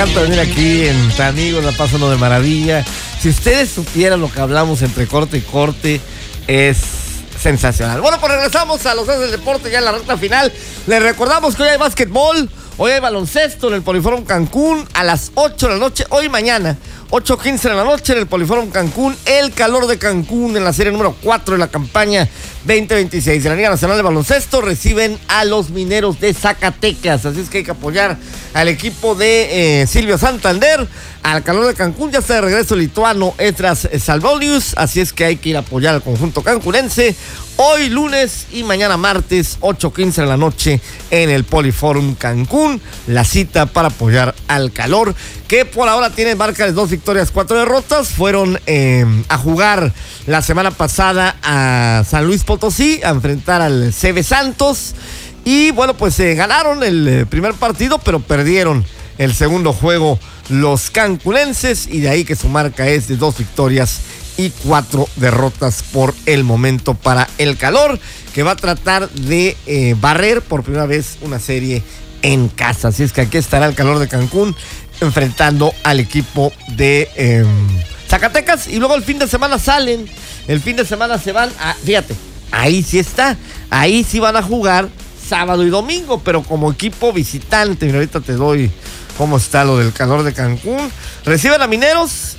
encanta venir aquí entre amigos, la paso uno de maravilla. Si ustedes supieran lo que hablamos entre corte y corte, es sensacional. Bueno, pues regresamos a los Haces del Deporte ya en la recta final. Les recordamos que hoy hay básquetbol, hoy hay baloncesto en el Poliforum Cancún a las 8 de la noche, hoy y mañana. 8:15 de la noche en el Poliforum Cancún, el calor de Cancún en la serie número 4 de la campaña 2026 de la Liga Nacional de Baloncesto. Reciben a los Mineros de Zacatecas, así es que hay que apoyar al equipo de Silvio Santander. Al calor de Cancún ya está de regreso el lituano Edras Salvolius, así es que hay que ir a apoyar al conjunto cancunense hoy lunes y mañana martes 8:15 de la noche en el Poliforum Cancún, la cita para apoyar al calor, que por ahora tiene marca de 2 victorias, 4 derrotas. Fueron a jugar la semana pasada a San Luis Potosí a enfrentar al CB Santos y bueno, pues ganaron el primer partido, pero perdieron el segundo juego los cancunenses, y de ahí que su marca es de 2 victorias y 4 derrotas por el momento para el calor, que va a tratar de barrer por primera vez una serie en casa. Así es que aquí estará el calor de Cancún enfrentando al equipo de Zacatecas, y luego el fin de semana salen, el fin de semana se van a, fíjate, ahí sí está, ahí sí van a jugar sábado y domingo, pero como equipo visitante. Mira, ahorita te doy cómo está lo del calor de Cancún. Reciben a Mineros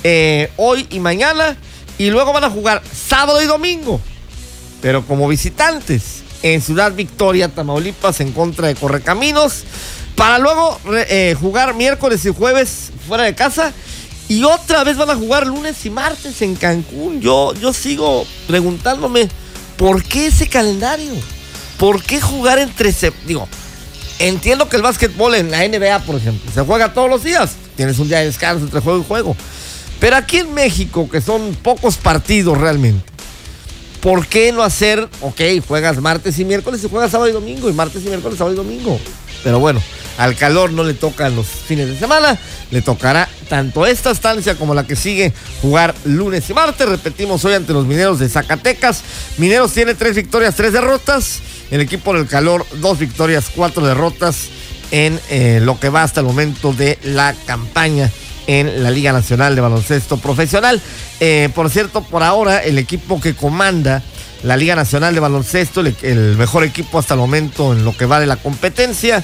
hoy y mañana, y luego van a jugar sábado y domingo, pero como visitantes en Ciudad Victoria, Tamaulipas, en contra de Correcaminos, para luego jugar miércoles y jueves fuera de casa, y otra vez van a jugar lunes y martes en Cancún. Yo sigo preguntándome, ¿por qué ese calendario? ¿Por qué jugar digo, entiendo que el básquetbol en la NBA, por ejemplo, se juega todos los días, tienes un día de descanso entre juego y juego, pero aquí en México, que son pocos partidos realmente, ¿por qué no hacer, juegas martes y miércoles y juegas sábado y domingo, y martes y miércoles, sábado y domingo? Pero bueno, al calor no le tocan los fines de semana, le tocará tanto esta estancia como la que sigue jugar lunes y martes. Repetimos, hoy ante los Mineros de Zacatecas. Mineros tiene 3 victorias, 3 derrotas. El equipo del calor, 2 victorias, 4 derrotas en lo que va hasta el momento de la campaña en la Liga Nacional de Baloncesto Profesional. Por cierto, por ahora el equipo que comanda la Liga Nacional de Baloncesto, el mejor equipo hasta el momento en lo que va de la competencia,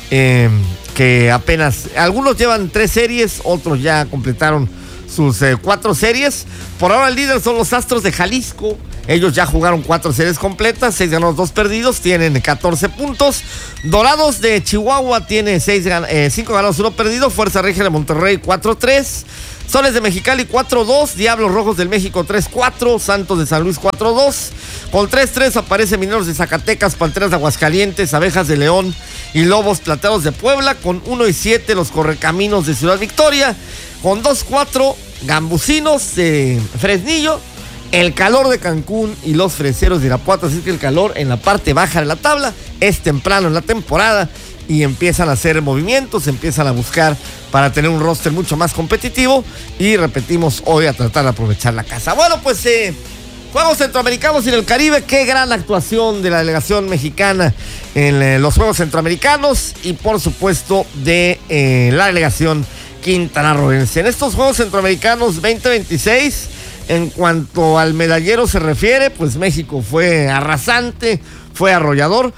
que apenas, algunos llevan 3 series, otros ya completaron sus 4 series. Por ahora el líder son los Astros de Jalisco. Ellos ya jugaron 4 series completas, 6 ganados, 2 perdidos, tienen 14 puntos. Dorados de Chihuahua tiene 5 ganados, 1 perdido. Fuerza Regia de Monterrey 4-3. Soles de Mexicali 4-2, Diablos Rojos del México 3-4, Santos de San Luis 4-2. Con 3-3 aparece Mineros de Zacatecas, Panteras de Aguascalientes, Abejas de León y Lobos Plateados de Puebla. Con 1-7 los Correcaminos de Ciudad Victoria. Con 2-4 Gambusinos de Fresnillo, el calor de Cancún y los Freseros de Irapuato. Así que el calor en la parte baja de la tabla, es temprano en la temporada y empiezan a hacer movimientos, empiezan a buscar para tener un roster mucho más competitivo, y repetimos, hoy a tratar de aprovechar la casa. Bueno, pues Juegos Centroamericanos y en el Caribe, qué gran actuación de la delegación mexicana en los Juegos Centroamericanos, y por supuesto de la delegación quintanarroense. En estos Juegos Centroamericanos 2026, en cuanto al medallero se refiere, pues México fue arrasante, fue arrollador.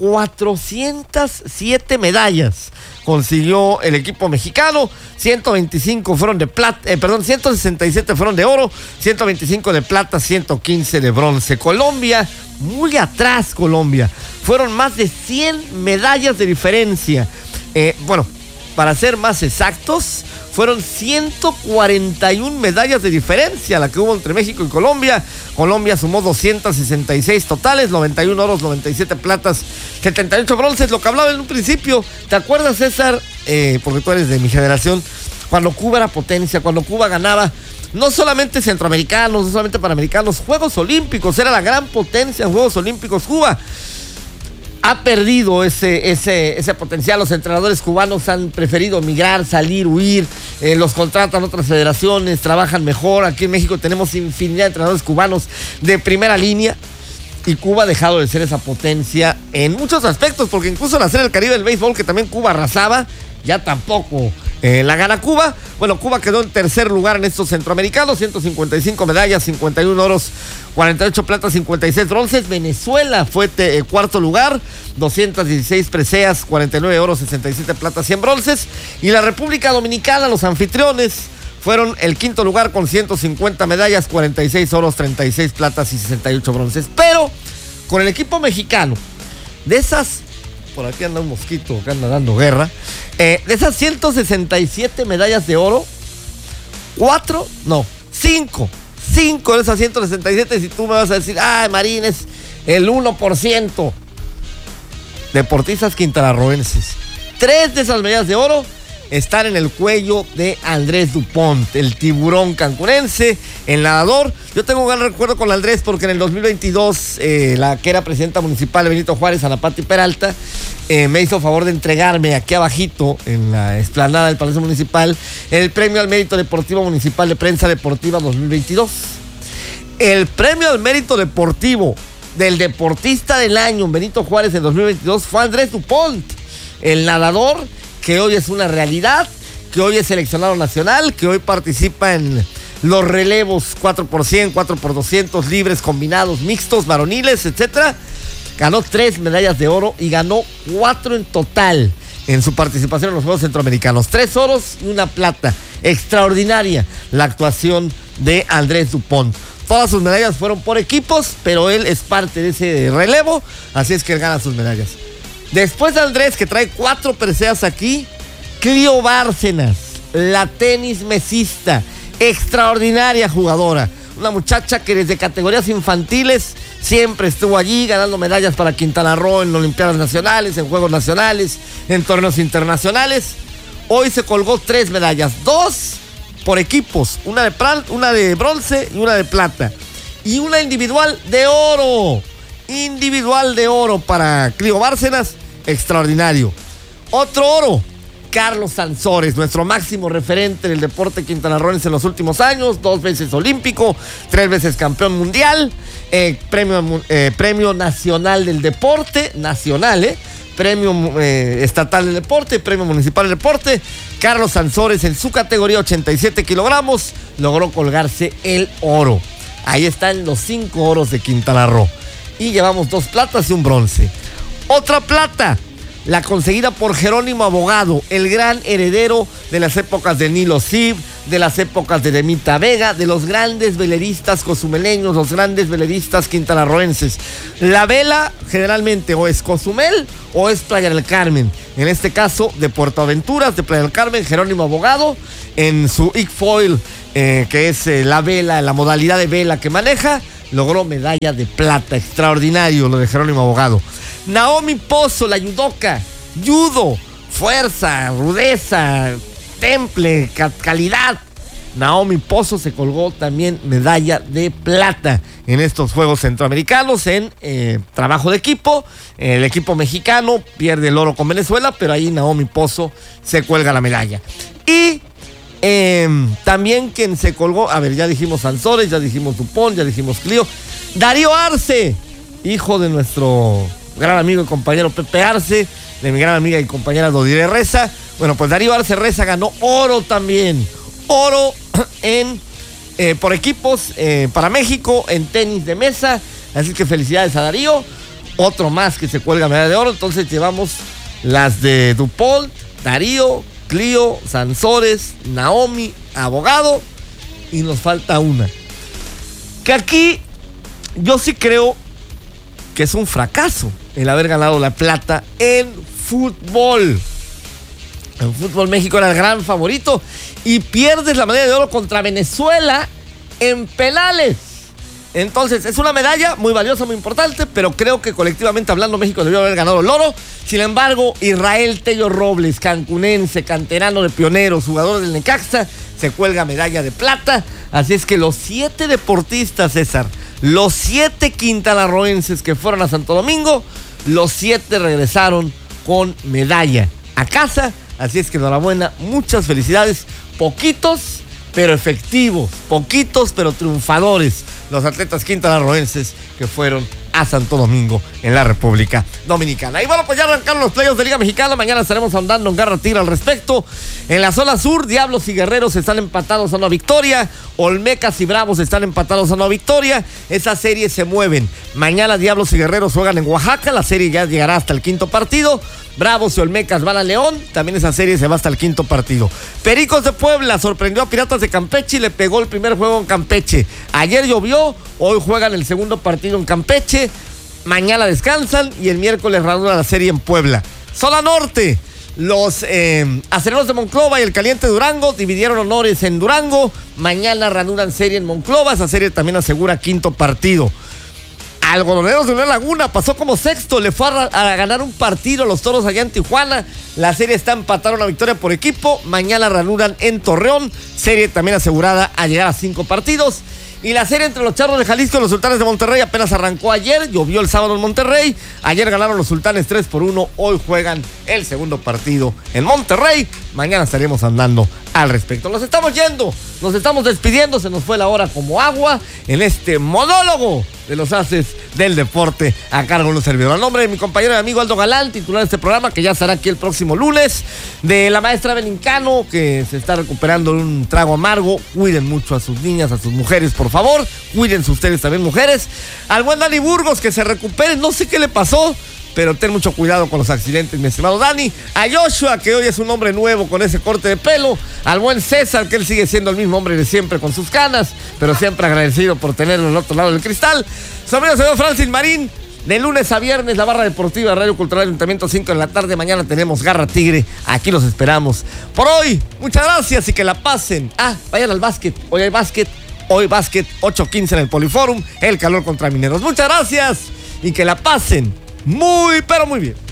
407 medallas consiguió el equipo mexicano, 125 fueron de plata, 167 fueron de oro, 125 de plata, 115 de bronce. Colombia, muy atrás Colombia, fueron más de 100 medallas de diferencia. Para ser más exactos, fueron 141 medallas de diferencia la que hubo entre México y Colombia. Colombia sumó 266 totales, 91 oros, 97 platas, 78 bronces. Lo que hablaba en un principio, ¿te acuerdas, César? Porque tú eres de mi generación, cuando Cuba era potencia, cuando Cuba ganaba no solamente centroamericanos, no solamente panamericanos, Juegos Olímpicos, era la gran potencia en Juegos Olímpicos Cuba. Ha perdido ese potencial. Los entrenadores cubanos han preferido migrar, salir, huir. Los contratan otras federaciones, trabajan mejor. Aquí en México tenemos infinidad de entrenadores cubanos de primera línea. Y Cuba ha dejado de ser esa potencia en muchos aspectos, porque incluso la Serie del Caribe del béisbol, que también Cuba arrasaba, ya tampoco la gana Cuba. Bueno, Cuba quedó en tercer lugar en estos centroamericanos, 155 medallas, 51 oros, 48 platas, 56 bronces. Venezuela fue cuarto lugar, 216 preseas, 49 oros, 67 platas, 100 bronces. Y la República Dominicana, los anfitriones, fueron el quinto lugar con 150 medallas, 46 oros, 36 platas y 68 bronces. Pero con el equipo mexicano, de esas, por aquí anda un mosquito que anda dando guerra, de esas 167 medallas de oro, 5 de esas 167, si tú me vas a decir, Marín, es el 1%, deportistas quintanarroenses. 3 de esas medallas de oro están en el cuello de Andrés Dupont, el tiburón cancunense, el nadador. Yo tengo un gran recuerdo con Andrés porque en el 2022, la que era presidenta municipal de Benito Juárez, Ana Pati Peralta, me hizo favor de entregarme aquí abajito, en la explanada del Palacio Municipal, el premio al mérito deportivo municipal de prensa deportiva 2022. El premio al mérito deportivo del deportista del año en Benito Juárez en 2022 fue Andrés Dupont, el nadador que hoy es una realidad, que hoy es seleccionado nacional, que hoy participa en los relevos 4x100, 4x200, libres, combinados, mixtos, varoniles, etcétera. Ganó 3 medallas de oro y ganó 4 en total en su participación en los Juegos Centroamericanos. 3 oros y 1 plata. Extraordinaria la actuación de Andrés Dupont. Todas sus medallas fueron por equipos, pero él es parte de ese relevo, así es que él gana sus medallas. Después de Andrés, que trae 4 preseas aquí, Clio Bárcenas, la tenis mesista, extraordinaria jugadora. Una muchacha que desde categorías infantiles siempre estuvo allí ganando medallas para Quintana Roo en Olimpiadas Nacionales, en Juegos Nacionales, en torneos internacionales. Hoy se colgó 3 medallas, 2 por equipos, una de bronce y una de plata. Y una individual de oro. Individual de oro para Clio Bárcenas, extraordinario. Otro oro, Carlos Sansores, nuestro máximo referente del deporte quintanarroense en los últimos años, 2 veces olímpico, 3 veces campeón mundial, premio nacional del deporte, premio estatal del deporte, premio municipal del deporte. Carlos Sansores, en su categoría 87 kilogramos, logró colgarse el oro. Ahí están los 5 oros de Quintana Roo. Y llevamos 2 platas y un bronce. Otra plata, la conseguida por Jerónimo Abogado, el gran heredero de las épocas de Nilo Cib, de las épocas de Demita Vega, de los grandes veleristas cozumeleños, los grandes veleristas quintanarroenses. La vela generalmente o es Cozumel o es Playa del Carmen. En este caso, de Puerto Aventuras, de Playa del Carmen, Jerónimo Abogado, en su Ickfoil, que es la vela, la modalidad de vela que maneja, logró medalla de plata. Extraordinario lo de Jerónimo Abogado. Naomi Pozo, la judoka, judo, fuerza, rudeza, temple, calidad. Naomi Pozo se colgó también medalla de plata en estos Juegos Centroamericanos en trabajo de equipo. El equipo mexicano pierde el oro con Venezuela, pero ahí Naomi Pozo se cuelga la medalla. Y también quien se colgó, ya dijimos Sansores, ya dijimos Dupont, ya dijimos Clio. Darío Arce, hijo de nuestro gran amigo y compañero Pepe Arce, de mi gran amiga y compañera Dodire Reza. Bueno, pues Darío Arce Reza ganó oro también. Oro por equipos para México en tenis de mesa. Así que felicidades a Darío. Otro más que se cuelga medalla de oro. Entonces llevamos las de Dupont, Darío, Clio, Sansores, Naomi, Abogado, y nos falta una. Que aquí yo sí creo que es un fracaso el haber ganado la plata en fútbol. En fútbol México era el gran favorito y pierdes la medalla de oro contra Venezuela en penales. Entonces, es una medalla muy valiosa, muy importante, pero creo que colectivamente hablando México debió haber ganado el oro. Sin embargo, Israel Tello Robles, cancunense, canterano de Pioneros, jugador del Necaxa, se cuelga medalla de plata. Así es que los 7 deportistas, César, los 7 quintanarroenses que fueron a Santo Domingo, los 7 regresaron con medalla a casa. Así es que enhorabuena, muchas felicidades. Poquitos pero efectivos, poquitos pero triunfadores, los atletas quintanarroenses que fueron a Santo Domingo. en la República Dominicana. Y bueno, pues ya arrancaron los playoffs de Liga Mexicana. Mañana estaremos andando en Garra Tigre al respecto. En la zona sur, Diablos y Guerreros están empatados a una victoria. Olmecas y Bravos están empatados a una victoria. Esas series se mueven. Mañana Diablos y Guerreros juegan en Oaxaca. La serie ya llegará hasta el quinto partido. Bravos y Olmecas van a León. También esa serie se va hasta el quinto partido. Pericos de Puebla sorprendió a Piratas de Campeche y le pegó el primer juego en Campeche. Ayer llovió, hoy juegan el segundo partido en Campeche. Mañana descansan y el miércoles reanuda la serie en Puebla. Zona Norte. Los Acereros de Monclova y el Caliente Durango dividieron honores en Durango. Mañana reanudan serie en Monclova. Esa serie también asegura quinto partido. Algodoneros de Unión Laguna pasó como sexto, le fue a ganar un partido a los Toros allá en Tijuana. La serie está empatada, una victoria por equipo. Mañana reanudan en Torreón, serie también asegurada a llegar a 5 partidos. Y la serie entre los Charros de Jalisco y los Sultanes de Monterrey apenas arrancó ayer, llovió el sábado en Monterrey. Ayer ganaron los Sultanes 3-1, hoy juegan el segundo partido en Monterrey. Mañana estaremos andando al respecto. Nos estamos yendo, nos estamos despidiendo, se nos fue la hora como agua en este monólogo de los haces del deporte a cargo de un servidor. Al nombre de mi compañero y amigo Aldo Galán, titular de este programa, que ya estará aquí el próximo lunes, de la maestra Benincano, que se está recuperando de un trago amargo. Cuiden mucho a sus niñas, a sus mujeres, por favor. Cuídense ustedes también, mujeres. Al buen Dani Burgos, que se recupere, no sé qué le pasó, pero ten mucho cuidado con los accidentes, mi estimado Dani. A Joshua, que hoy es un hombre nuevo con ese corte de pelo. Al buen César, que él sigue siendo el mismo hombre de siempre con sus canas, pero siempre agradecido por tenerlo al otro lado del cristal. Su amigo señor Francis Marín. De lunes a viernes, la barra deportiva de Radio Cultural Ayuntamiento, 5 de la tarde. Mañana tenemos Garra Tigre. Aquí los esperamos. Por hoy, muchas gracias y que la pasen. Vayan al básquet. Hoy hay básquet. Hoy básquet, 8:15 en el Poliforum. El calor contra Mineros. Muchas gracias y que la pasen muy, pero muy bien.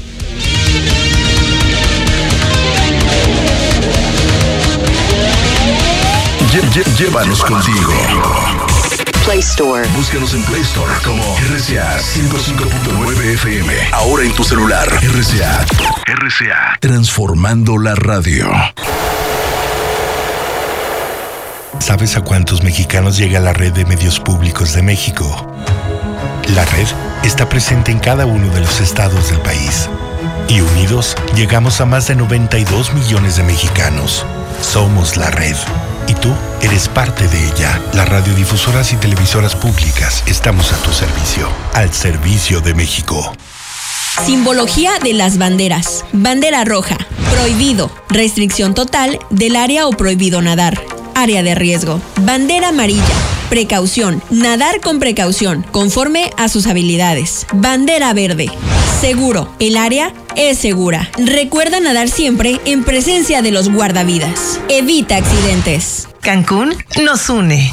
Llévanos contigo. Play Store. Búscanos en Play Store como RCA 105.9 FM. Ahora en tu celular. RCA. Transformando la radio. ¿Sabes a cuántos mexicanos llega la red de medios públicos de México? La red está presente en cada uno de los estados del país. Y unidos, llegamos a más de 92 millones de mexicanos. Somos la red. Y tú eres parte de ella. Las radiodifusoras y televisoras públicas estamos a tu servicio. Al servicio de México. Simbología de las banderas. Bandera roja. Prohibido. Restricción total del área o prohibido nadar. Área de riesgo. Bandera amarilla. Precaución. Nadar con precaución, conforme a sus habilidades. Bandera verde. Seguro. El área es segura. Recuerda nadar siempre en presencia de los guardavidas. Evita accidentes. Cancún nos une.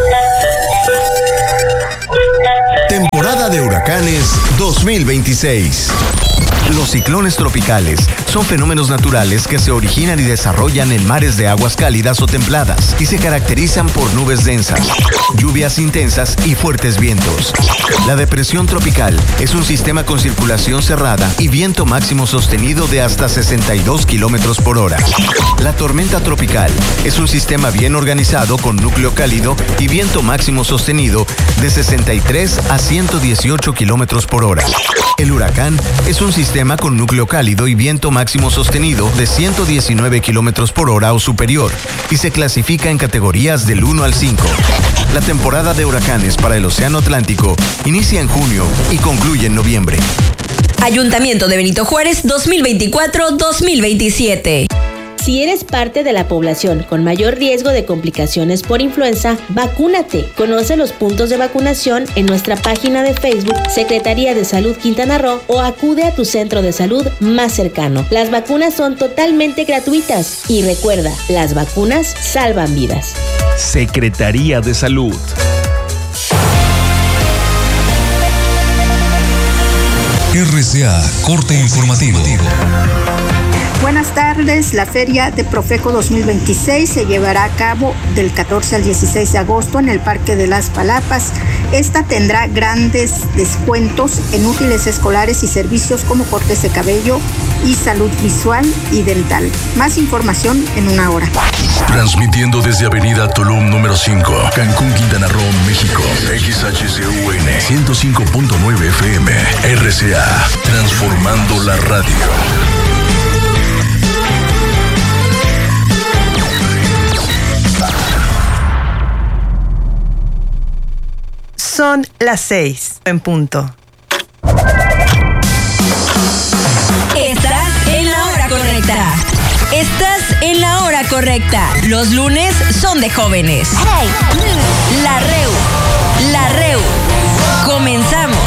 Temporada de huracanes 2026. Los ciclones tropicales son fenómenos naturales que se originan y desarrollan en mares de aguas cálidas o templadas y se caracterizan por nubes densas, lluvias intensas y fuertes vientos. La depresión tropical es un sistema con circulación cerrada y viento máximo sostenido de hasta 62 kilómetros por hora. La tormenta tropical es un sistema bien organizado con núcleo cálido y viento máximo sostenido de 63 a 118 kilómetros por hora. El huracán es un sistema con núcleo cálido y viento máximo sostenido de 119 kilómetros por hora o superior y se clasifica en categorías del 1 al 5. La temporada de huracanes para el Océano Atlántico inicia en junio y concluye en noviembre. Ayuntamiento de Benito Juárez 2024-2027. Si eres parte de la población con mayor riesgo de complicaciones por influenza, vacúnate. Conoce los puntos de vacunación en nuestra página de Facebook, Secretaría de Salud Quintana Roo, o acude a tu centro de salud más cercano. Las vacunas son totalmente gratuitas y recuerda, las vacunas salvan vidas. Secretaría de Salud. RCA, corte informativo. Buenas tardes, la Feria de Profeco 2026 se llevará a cabo del 14 al 16 de agosto en el Parque de las Palapas. Esta tendrá grandes descuentos en útiles escolares y servicios como cortes de cabello y salud visual y dental. Más información en una hora. Transmitiendo desde Avenida Tulum número 5, Cancún, Quintana Roo, México. XHCUN 105.9 FM. RCA, transformando la radio. Son las 6 en punto. Estás en la hora correcta. Estás en la hora correcta. Los lunes son de jóvenes. Hey. La Reu. Comenzamos.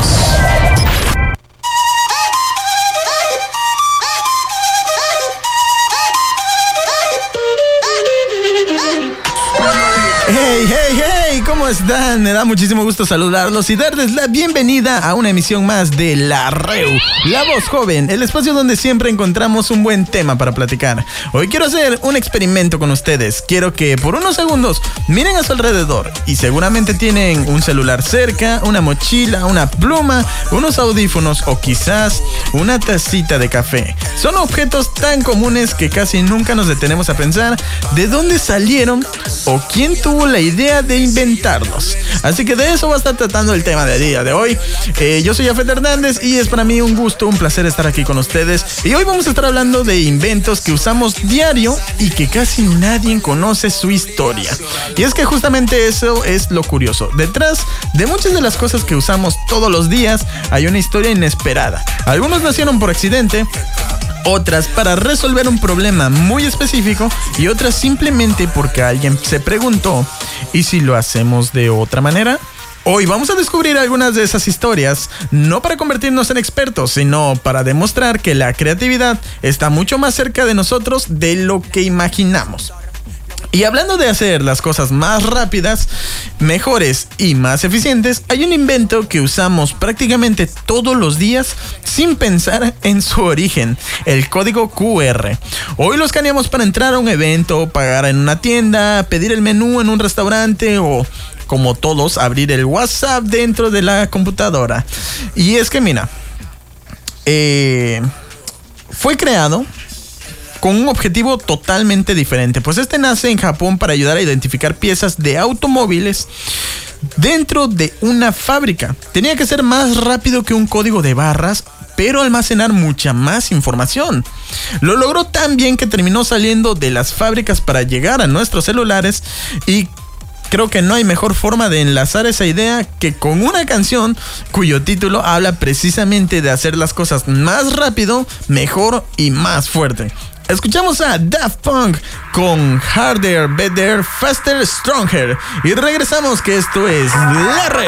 Hey, ¿cómo están? Me da muchísimo gusto saludarlos y darles la bienvenida a una emisión más de La Reu, la voz joven, el espacio donde siempre encontramos un buen tema para platicar. Hoy quiero hacer un experimento con ustedes. Quiero que por unos segundos miren a su alrededor y seguramente tienen un celular cerca, una mochila, una pluma, unos audífonos o quizás una tacita de café. Son objetos tan comunes que casi nunca nos detenemos a pensar de dónde salieron o quién tuvo la idea de inventarlos. Así que de eso va a estar tratando el tema del día de hoy. Yo soy Jafet Hernández y es para mí un gusto, un placer estar aquí con ustedes. Y hoy vamos a estar hablando de inventos que usamos diario y que casi nadie conoce su historia. Y es que justamente eso es lo curioso. Detrás de muchas de las cosas que usamos todos los días hay una historia inesperada. Algunos nacieron por accidente, otras para resolver un problema muy específico y otras simplemente porque alguien se preguntó, ¿y si lo hacemos de otra manera? Hoy vamos a descubrir algunas de esas historias, no para convertirnos en expertos, sino para demostrar que la creatividad está mucho más cerca de nosotros de lo que imaginamos. Y hablando de hacer las cosas más rápidas, mejores y más eficientes, hay un invento que usamos prácticamente todos los días sin pensar en su origen, el código QR. Hoy lo escaneamos para entrar a un evento, pagar en una tienda, pedir el menú en un restaurante o, como todos, abrir el WhatsApp dentro de la computadora. Y es que mira, fue creado con un objetivo totalmente diferente, pues este nace en Japón para ayudar a identificar piezas de automóviles dentro de una fábrica. Tenía que ser más rápido que un código de barras, pero almacenar mucha más información. Lo logró tan bien que terminó saliendo de las fábricas para llegar a nuestros celulares y creo que no hay mejor forma de enlazar esa idea que con una canción cuyo título habla precisamente de hacer las cosas más rápido, mejor y más fuerte. Escuchamos a Daft Punk con Harder, Better, Faster, Stronger y regresamos, que esto es La Reu.